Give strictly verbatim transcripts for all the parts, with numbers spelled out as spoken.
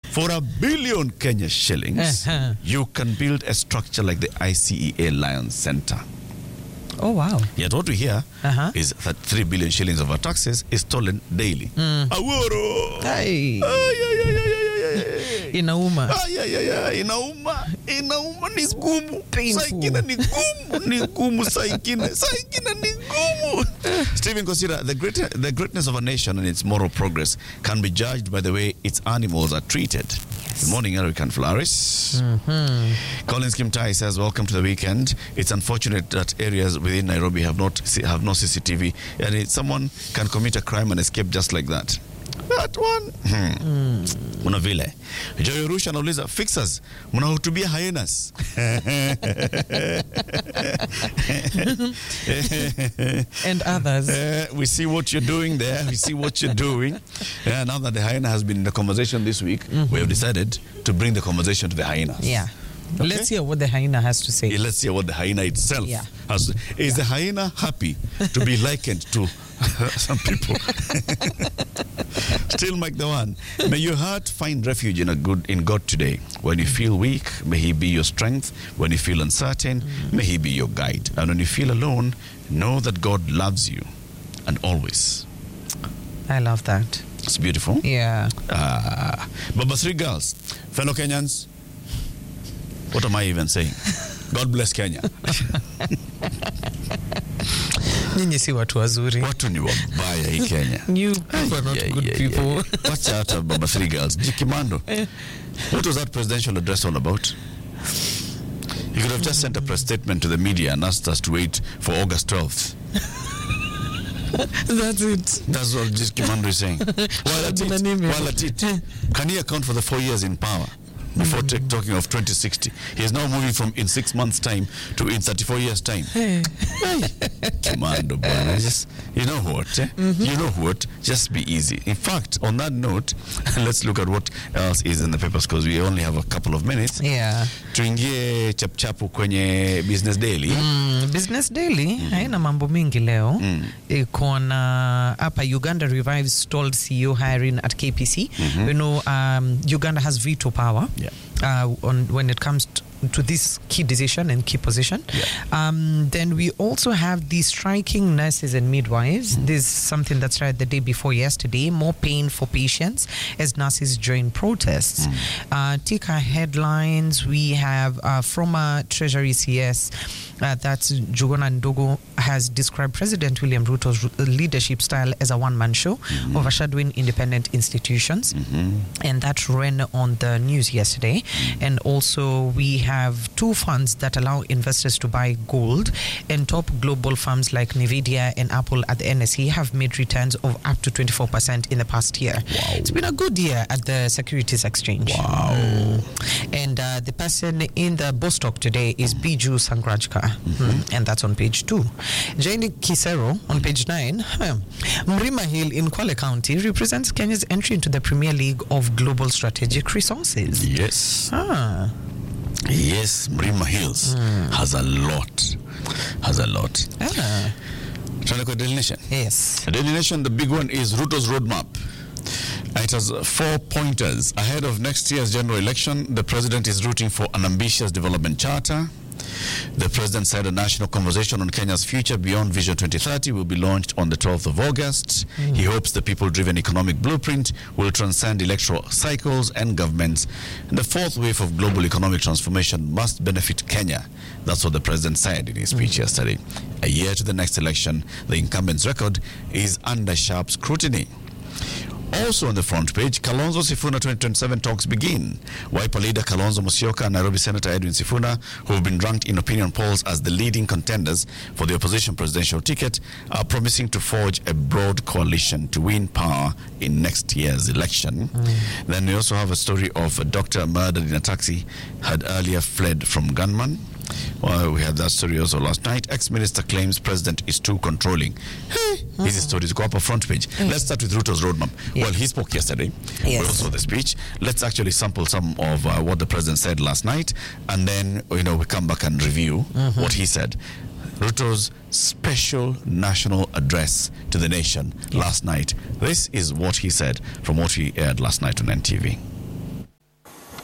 For a billion Kenya shillings, uh-huh. you can build a structure like the I C E A Lions Center. Oh, wow. Yet what we hear uh-huh. is that three billion shillings of our taxes is stolen daily. Mm. Aworo! Ay. Ay, ay, ay, ay, ay, ay. Inauma. Ay, ay, ay, ay. Inauma. Inauma ni gumu. Painful. Saikina ni gumu. Ni gumu saikina. Saikina ni gumu. Stephen, consider the, great, the greatness of a nation and its moral progress can be judged by the way its animals are treated. Yes. Good morning, Eric and Flaris. Mm-hmm. Collins Kimtai says, welcome to the weekend. It's unfortunate that areas within Nairobi have not have no C C T V. And it, someone can commit a crime and escape just like that. That one. Hmm. Mm. Una vile. Joy Rusha anauliza, fixers, mnahutubia hyenas. And others. Uh, we see what you're doing there. We see what you're doing. Yeah, now that the hyena has been in the conversation this week, mm-hmm. we have decided to bring the conversation to the hyenas. Yeah. Okay? Let's hear what the hyena has to say. Yeah, let's hear what the hyena itself yeah. has to say. Is yeah. the hyena happy to be likened to some people? Still Mike the one. May your heart find refuge in a good in God today. When you feel weak, may He be your strength. When you feel uncertain, mm-hmm. may He be your guide. And when you feel alone, know that God loves you, and always. I love that. It's beautiful. Yeah. Uh, Baba Three Girls, fellow Kenyans. What am I even saying? God bless Kenya. Nyinyi si watu wazuri. Watu ni wabaya hii Kenya. You people are not yeah, good yeah, people. Yeah, yeah. Watch out, uh, Baba Three Girls. Jikimando. What was that presidential address all about? You could have just sent a press statement to the media and asked us to wait for August twelfth. That's it. That's what Jikimando is saying. While at it, while at it, can he account for the four years in power? Before mm. talking of twenty sixty, he is now moving from in six months' time to in thirty-four years' time. Hey, Commando, boy. Just you know what? Eh? Mm-hmm. You know what? Just be easy. In fact, on that note, let's look at what else is in the papers because we only have a couple of minutes. Yeah. Tuingie chapchapu kwenye Business Daily. Mm, Business Daily mm. haina mambo mingi leo. Mm. Iko na hapa Uganda revives stalled C E O hiring at K P C. Mm-hmm. You know, um, Uganda has veto power. Yeah. Uh, on when it comes to, to this key decision and key position. Yeah. Um, then we also have the striking nurses and midwives. Mm. This is something that's right the day before yesterday. More pain for patients as nurses join protests. Mm. Uh, take our headlines. We have uh, from a Treasury C S uh, that's Jugona Ndogo has described President William Ruto's leadership style as a one-man show, mm-hmm. overshadowing independent institutions. Mm-hmm. And that ran on the news yesterday. Mm-hmm. And also we have two funds that allow investors to buy gold, and top global firms like Nvidia and Apple at the N S E have made returns of up to twenty-four percent in the past year. Wow. It's been a good year at the Securities Exchange. Wow. Mm. And uh, the person in the Bostock today is Biju Sangrajka, mm-hmm. mm. and that's on page two. Jane Kisero on page nine. Mrima Hill in Kwale County represents Kenya's entry into the Premier League of Global Strategic Resources. Yes. Ah. Yes, Mrima Hills mm. has a lot. Has a lot. Ah. Trying to go Daily Nation. Yes. Daily Nation, the big one is Ruto's roadmap. It has four pointers. Ahead of next year's general election, the president is rooting for an ambitious development charter. The president said a national conversation on Kenya's future beyond Vision twenty thirty will be launched on the twelfth of August. Mm. He hopes the people-driven economic blueprint will transcend electoral cycles and governments. And the fourth wave of global economic transformation must benefit Kenya. That's what the president said in his speech mm. yesterday. A year to the next election, the incumbent's record is under sharp scrutiny. Also on the front page, Kalonzo Sifuna twenty twenty-seven talks begin. Wiper leader Kalonzo Musyoka and Nairobi Senator Edwin Sifuna, who have been ranked in opinion polls as the leading contenders for the opposition presidential ticket, are promising to forge a broad coalition to win power in next year's election. Mm. Then we also have a story of a doctor murdered in a taxi, had earlier fled from gunman. Well, we had that story also last night. Ex-minister claims president is too controlling. Hey, mm-hmm. These stories go up on front page. Mm. Let's start with Ruto's roadmap. Yeah. Well, he spoke yesterday. Yes. We also the speech. Let's actually sample some of uh, what the president said last night, and then you know we come back and review mm-hmm. what he said. Ruto's special national address to the nation yeah. last night. This is what he said from what he aired last night on N T V.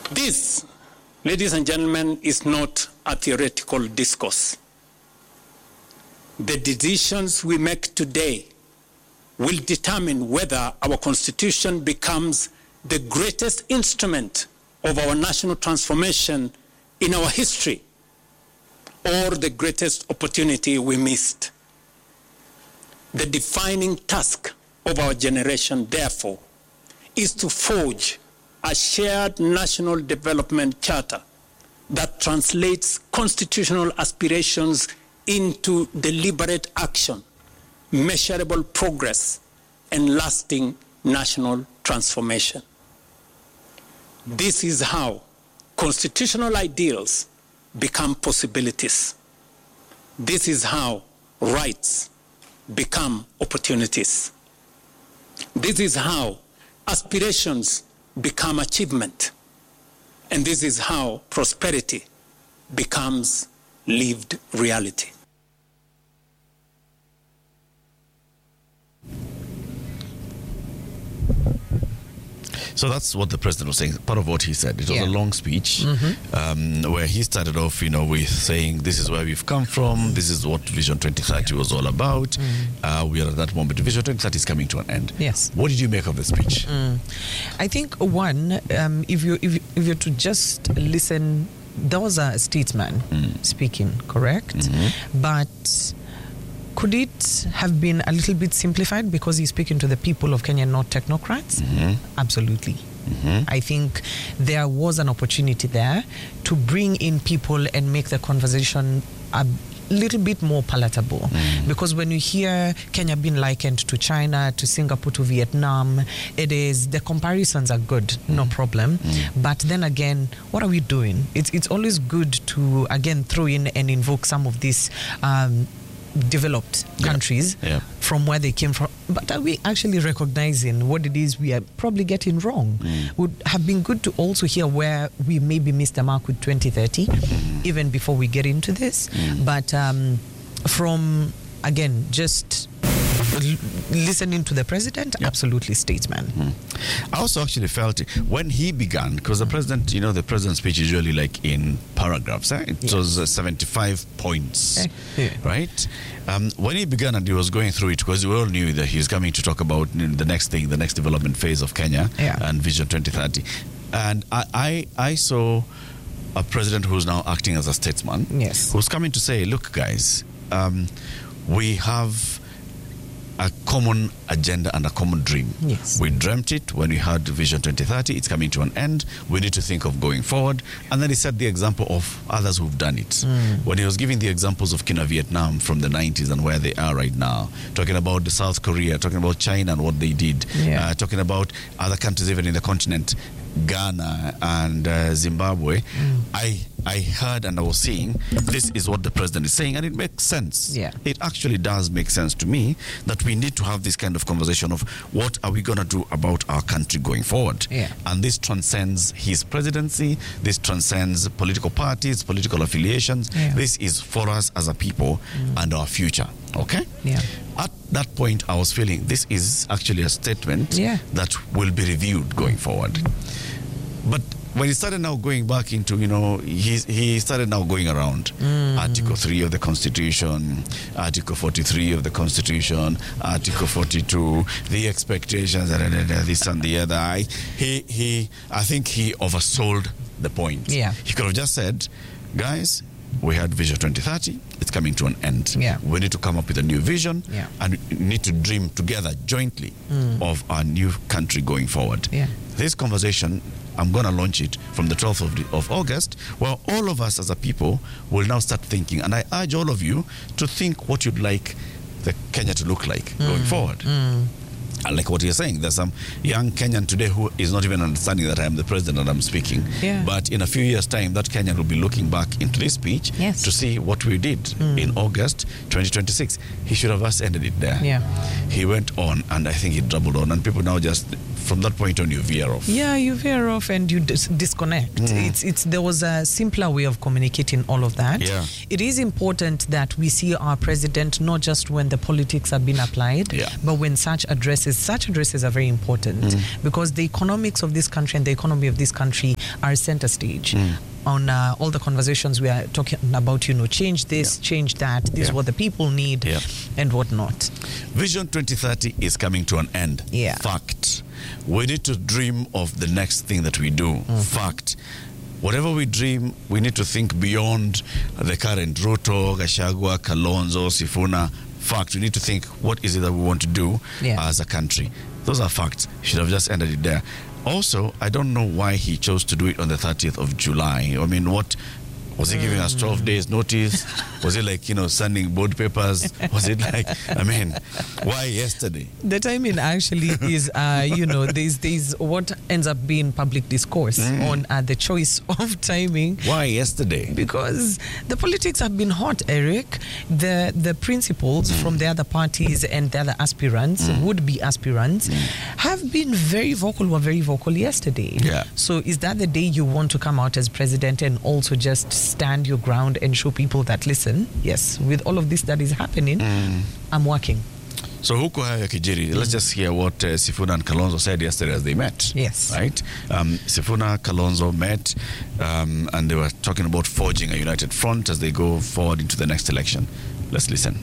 This, ladies and gentlemen, is not a theoretical discourse. The decisions we make today will determine whether our Constitution becomes the greatest instrument of our national transformation in our history, or the greatest opportunity we missed. The defining task of our generation, therefore, is to forge a shared national development charter that translates constitutional aspirations into deliberate action, measurable progress, and lasting national transformation. This is how constitutional ideals become possibilities. This is how rights become opportunities. This is how aspirations become achievement. And this is how prosperity becomes lived reality. So that's what the president was saying, part of what he said. It was Yeah. a long speech Mm-hmm. um, where he started off, you know, with saying, this is where we've come from, this is what Vision twenty thirty was all about. Mm-hmm. Uh, we are at that moment. Vision twenty thirty is coming to an end. Yes. What did you make of the speech? Mm. I think one, um, if you if you, if you're to just listen, that was a statesman speaking, correct? But could it have been a little bit simplified because he's speaking to the people of Kenya, not technocrats? Absolutely. I think there was an opportunity there to bring in people and make the conversation a little bit more palatable. Because when you hear Kenya being likened to China, to Singapore, to Vietnam, it is, the comparisons are good, no problem. But then again, what are we doing? It's, it's always good to, again, throw in and invoke some of these um, developed Yeah. countries Yeah. from where they came from. But are we actually recognizing what it is we are probably getting wrong? Would have been good to also hear where we maybe missed the mark with twenty thirty, even before we get into this. But um, from, again, just l- listening to the president, absolutely statesman. I also actually felt it when he began, because the president, you know, the president's speech is usually like in paragraphs. Eh? It was uh, seventy-five points, Eh, yeah. right? Um, when he began and he was going through it, because we all knew that he was coming to talk about you know, the next thing, the next development phase of Kenya Yeah. and Vision twenty thirty. And I, I, I saw a president who's now acting as a statesman, Yes. who's coming to say, look, guys, um, we have a common agenda and a common dream. Yes. We dreamt it when we had Vision twenty thirty. It's coming to an end. We need to think of going forward. And then he set the example of others who've done it. When he was giving the examples of Kina Vietnam from the nineties and where they are right now, talking about the South Korea, talking about China and what they did, Yeah. uh, talking about other countries even in the continent, Ghana and uh, Zimbabwe, I I heard and I was seeing this is what the president is saying, and it makes sense. Yeah. It actually does make sense to me that we need to have this kind of conversation of what are we going to do about our country going forward. Yeah. And this transcends his presidency, this transcends political parties, political affiliations. Yeah. This is for us as a people and our future. Okay? Yeah. At that point, I was feeling this is actually a statement Yeah. that will be reviewed going forward. But when he started now going back into, you know, he, he started now going around Article three of the Constitution, Article forty-three of the Constitution, Article forty-two, the expectations, da, da, da, da, this and the other. I, he, he, I think he oversold the point. Yeah. He could have just said, guys, we had Vision twenty thirty, it's coming to an end. Yeah. We need to come up with a new vision Yeah. and we need to dream together jointly of our new country going forward. Yeah. This conversation, I'm going to launch it from the twelfth of, the, of August, where all of us as a people will now start thinking. And I urge all of you to think what you'd like the Kenya to look like going forward. I like what you're saying. There's some young Kenyan today who is not even understanding that I am the president and I'm speaking. Yeah. But in a few years' time, that Kenyan will be looking back into this speech Yes. to see what we did in August twenty twenty-six. He should have just ended it there. Yeah. He went on, and I think he doubled on, and people now just from that point on you veer off. Yeah, you veer off and you dis- disconnect. Mm. It's it's there was a simpler way of communicating all of that. Yeah. It is important that we see our president not just when the politics are being applied, yeah. but when such addresses, such addresses are very important mm. because the economics of this country and the economy of this country are center stage. Mm. On uh, all the conversations we are talking about, you know, change this, yeah. change that, this yeah. is what the people need, yeah. and whatnot. Vision twenty thirty is coming to an end. Yeah. Fact. We need to dream of the next thing that we do. Mm-hmm. Fact. Whatever we dream, we need to think beyond the current Ruto, Gachagua, Kalonzo, Sifuna. Fact. We need to think, what is it that we want to do yeah. as a country? Those are facts. Should have just ended it there. Also, I don't know why he chose to do it on the thirtieth of July. I mean, what was he giving us twelve days notice? Was it like, you know, sending board papers? Was it like, I mean, why yesterday? The timing actually is, uh, you know, there's, there's what ends up being public discourse mm. on uh, the choice of timing. Why yesterday? Because the politics have been hot, Eric. The the principals mm. from the other parties and the other aspirants, mm. would-be aspirants, mm. have been very vocal, were very vocal yesterday. Yeah. So is that the day you want to come out as president and also just stand your ground and show people that, listen, yes, with all of this that is happening, mm. I'm working. So huku haya kijiri, mm. let's just hear what uh, Sifuna and Kalonzo said yesterday as they met. Yes. Right? Um, Sifuna, Kalonzo met um, and they were talking about forging a united front as they go forward into the next election. Let's listen.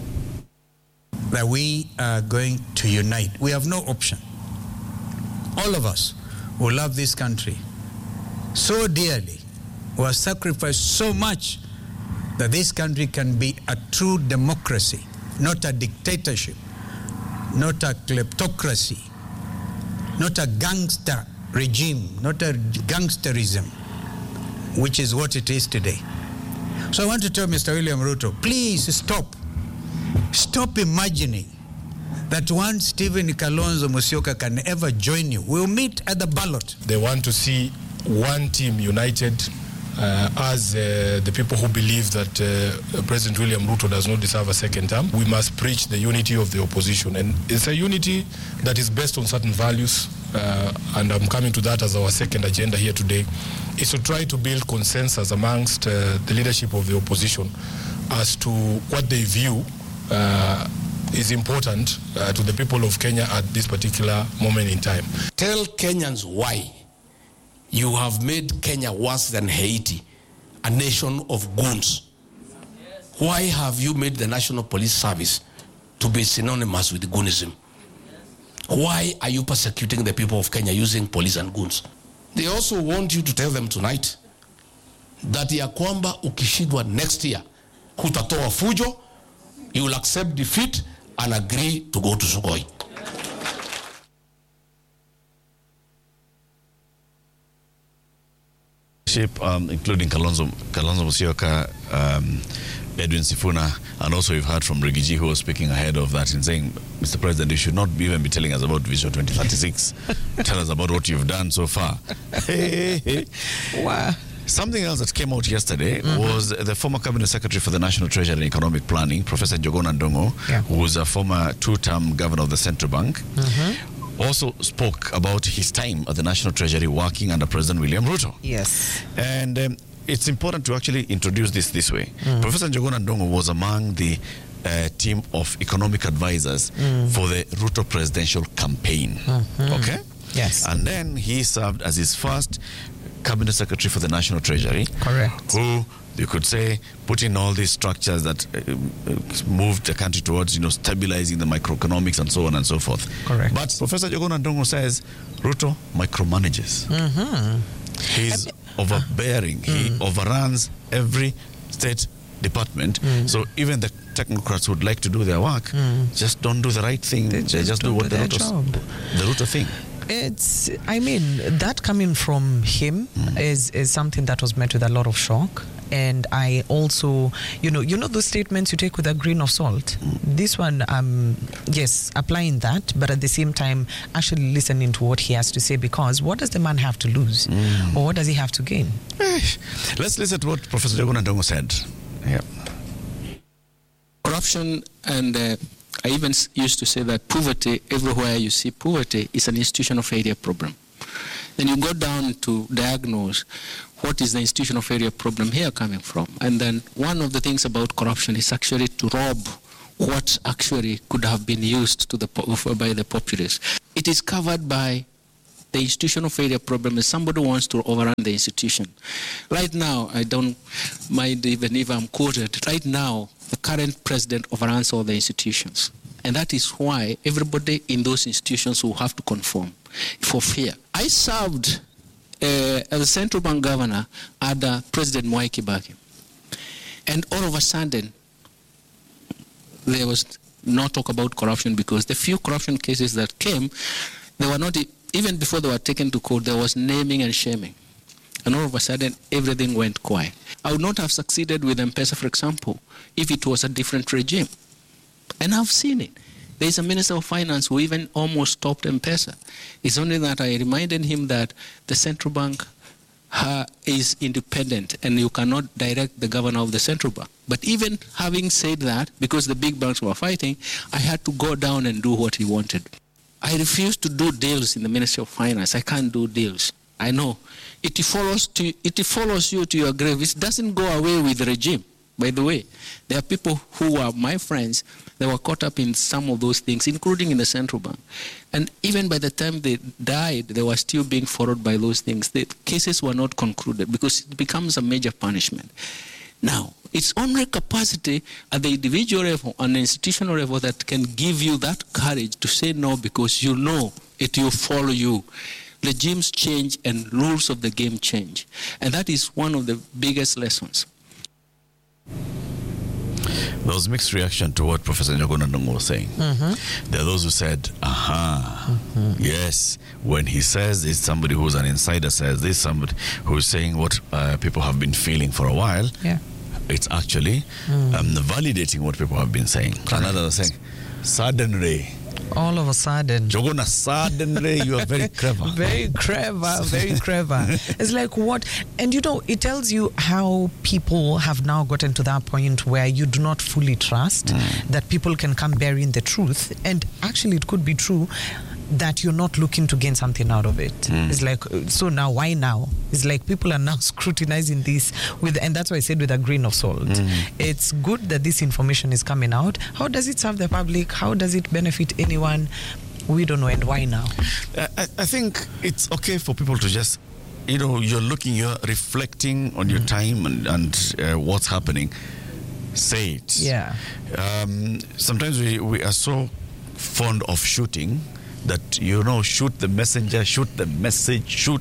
That we are going to unite. We have no option. All of us who love this country so dearly, who have sacrificed so much that this country can be a true democracy, not a dictatorship, not a kleptocracy, not a gangster regime, not a gangsterism, which is what it is today. So I want to tell Mister William Ruto, please stop. Stop imagining that one Stephen Kalonzo Musyoka can ever join you. We'll meet at the ballot. They want to see one team united. Uh, as uh, the people who believe that uh, President William Ruto does not deserve a second term, we must preach the unity of the opposition. And it's a unity that is based on certain values, uh, and I'm coming to that as our second agenda here today, is to try to build consensus amongst uh, the leadership of the opposition as to what they view uh, is important uh, to the people of Kenya at this particular moment in time. Tell Kenyans why you have made Kenya worse than Haiti, a nation of goons. Why have you made the National Police Service to be synonymous with goonism? Why are you persecuting the people of Kenya using police and goons? They also want you to tell them tonight that ya kwamba ukishindwa next year, hutatoa fujo, you will accept defeat and agree to go to Sugoi. Um, including Kalonzo, Kalonzo Musyoka, um, Edwin Sifuna, and also we've heard from Rigiji, who was speaking ahead of that and saying, Mister President, you should not even be telling us about Vision twenty thirty-six. Tell us about what you've done so far. Hey, hey. Wow. Something else that came out yesterday mm-hmm. was the former Cabinet Secretary for the National Treasury and Economic Planning, Professor Njuguna Ndung'u, yeah. who was a former two-term governor of the Central Bank, mm-hmm. also spoke about his time at the National Treasury working under President William Ruto. Yes. And um, it's important to actually introduce this this way. Mm. Professor Njuguna Ndung'u was among the uh, team of economic advisors mm. for the Ruto presidential campaign. Mm-hmm. Okay? Yes. And then he served as his first Cabinet Secretary for the National Treasury. Correct. Who, you could say, put in all these structures that uh, moved the country towards, you know, stabilizing the microeconomics and so on and so forth. Correct. But Professor Njuguna Ndung'u says Ruto micromanages. Mm-hmm. He's overbearing. Mm. He overruns every state department. Mm. So even the technocrats would like to do their work, mm. just don't do the right thing. They just, they just do what the Ruto, the Ruto thing. It's, I mean, that coming from him mm. is, is something that was met with a lot of shock. And I also, you know, you know those statements you take with a grain of salt? Mm. This one, um, yes, applying that, but at the same time, actually listening to what he has to say, because what does the man have to lose? Mm. Or what does he have to gain? Let's listen to what Professor Njuguna Ndung'u said. Yeah. Corruption and uh, I even s- used to say that poverty, everywhere you see poverty, is an institutional failure problem. Then you go down to diagnose what is the institutional failure problem here coming from. And then one of the things about corruption is actually to rob what actually could have been used to the po- by the populace. It is covered by the institutional failure problem is somebody wants to overrun the institution. Right now, I don't mind even if I'm quoted, right now, the current president overruns all the institutions. And that is why everybody in those institutions will have to conform for fear. I served uh, as a central bank governor under President Mwai Kibaki. And all of a sudden, there was no talk about corruption because the few corruption cases that came, they were not, even before they were taken to court, there was naming and shaming. And all of a sudden, everything went quiet. I would not have succeeded with M-Pesa, for example, if it was a different regime. And I've seen it. There is a Minister of Finance who even almost stopped M-Pesa. It's only that I reminded him that the central bank uh, is independent and you cannot direct the governor of the central bank. But even having said that, because the big banks were fighting, I had to go down and do what he wanted. I refused to do deals in the Ministry of Finance. I can't do deals. I know. It follows, to, it follows you to your grave. It doesn't go away with the regime. By the way, there are people who are my friends that were caught up in some of those things, including in the central bank. And even by the time they died, they were still being followed by those things. The cases were not concluded because it becomes a major punishment. Now, it's only capacity at the individual level and the institutional level that can give you that courage to say no because you know it will follow you. Regimes change and rules of the game change. And that is one of the biggest lessons. There was mixed reaction to what Professor Njuguna Ndung'u was saying. Mm-hmm. There are those who said, aha, mm-hmm. yes, when he says it's somebody who's an insider says this, somebody who's saying what uh, people have been feeling for a while. Yeah. It's actually mm. um, validating what people have been saying. Correct. Another saying, suddenly. All of a sudden. Njuguna, suddenly you are very clever. Very clever, very clever. It's like what? And you know, it tells you how people have now gotten to that point where you do not fully trust mm. that people can come bearing the truth. And actually, it could be true that you're not looking to gain something out of it. Mm. It's like, so now, why now? It's like people are now scrutinizing this with, and that's why I said with a grain of salt. Mm. It's good that this information is coming out. How does it serve the public? How does it benefit anyone? We don't know, and why now? I, I think it's okay for people to just, you know, you're looking, you're reflecting on your mm. time and, and uh, what's happening. Say it. Yeah. Um, sometimes we, we are so fond of shooting that, you know, shoot the messenger, shoot the message, shoot.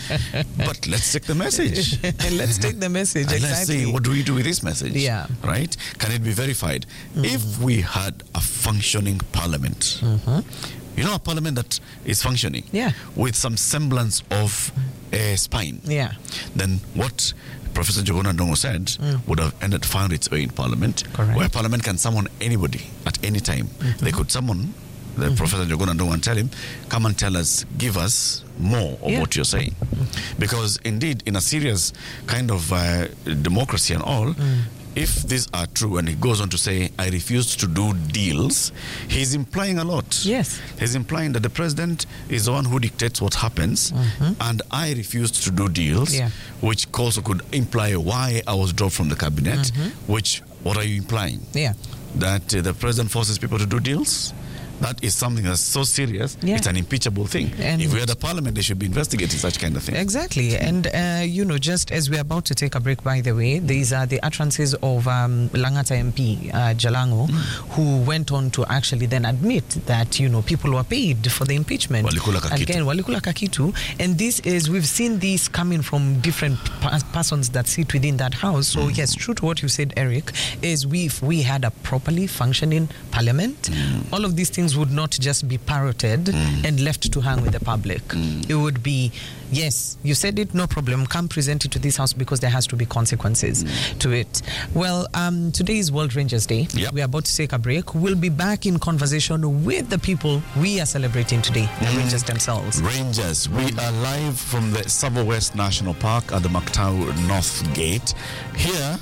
But let's take the message. Let's take the message, and exactly. Let's see, what do we do with this message? Yeah. Right? Can it be verified? Mm-hmm. If we had a functioning parliament, mm-hmm. you know, a parliament that is functioning, yeah. with some semblance of a spine, yeah. then what Professor Njuguna Ndung'u said mm. would have ended found its way in parliament. Correct. Where parliament can summon anybody at any time. Mm-hmm. They could summon the mm-hmm. Professor Njuguna Ndung'u and tell him, come and tell us, give us more of yeah. what you're saying. Mm-hmm. Because indeed, in a serious kind of uh, democracy and all, mm. if these are true, and he goes on to say, I refuse to do deals, he's implying a lot. Yes. He's implying that the president is the one who dictates what happens, mm-hmm. and I refused to do deals, yeah. which also could imply why I was dropped from the cabinet, mm-hmm. which, what are you implying? Yeah. That uh, the president forces people to do deals? That is something that's so serious, yeah. it's an impeachable thing. And if we had a parliament, they should be investigating such kind of thing. Exactly. And, uh, you know, just as we're about to take a break, by the way, these are the utterances of um, Langata M P, uh, Jalango, mm. who went on to actually then admit that, you know, people were paid for the impeachment. Walikula Kakitu. Again, Walikula Kakitu. And this is, we've seen this coming from different pa- persons that sit within that house. So, mm. yes, true to what you said, Eric, is we, if we had a properly functioning parliament, mm. all of these things would not just be parroted mm. and left to hang with the public. Mm. It would be, yes, you said it, no problem, come present it to this house because there has to be consequences mm. to it. Well, um, today is World Rangers Day. Yep. We're about to take a break. We'll be back in conversation with the people we are celebrating today, the mm. Rangers themselves. Rangers, we are live from the Savo West National Park at the Mactau North Gate. Here,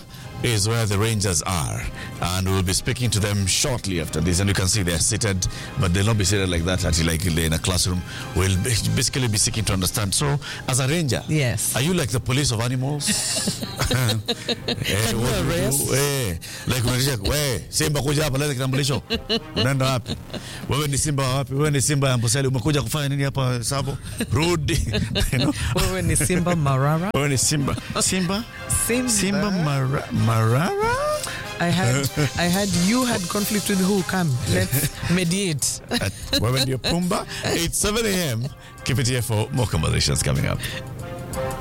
is where the Rangers are. And we'll be speaking to them shortly after this. And you can see they're seated, but they'll not be seated like that, actually, like in a classroom. We'll basically be seeking to understand. So, as a ranger, yes, are you like the police of animals? eh, what, arrest? Eh, like unajua, we simba kuja hapa leta kitambulisho. Unaenda wapi? Wewe ni simba wapi? Wewe ni simba ya Amboseli, umekuja kufanya nini hapa Sabo? Rudi. You know? Wewe ni simba Marara? Wewe ni simba. Simba? Simba, simba Mara, Marara? I had I had you had conflict with who? Come, let's mediate. Wewe ndio Pumba. It's seven a.m. Keep it here for more conversations coming up.